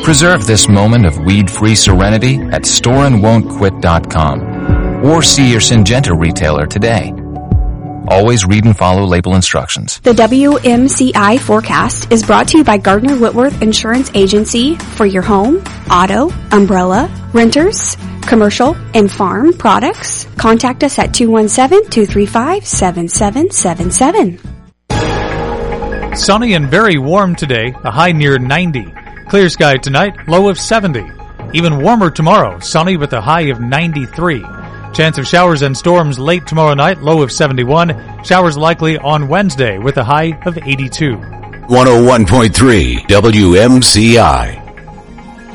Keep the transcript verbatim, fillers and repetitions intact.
Preserve this moment of weed-free serenity at store and won't quit dot com or see your Syngenta retailer today. Always read and follow label instructions. The W M C I forecast is brought to you by Gardner Whitworth Insurance Agency for your home, auto, umbrella, renters, commercial, and farm products. Contact us at two one seven, two three five, seven seven seven seven. Sunny and very warm today, a high near ninety. Clear sky tonight, low of seventy. Even warmer tomorrow, sunny with a high of ninety-three. Chance of showers and storms late tomorrow night, low of seventy-one. Showers likely on Wednesday with a high of eighty-two. one oh one point three W M C I.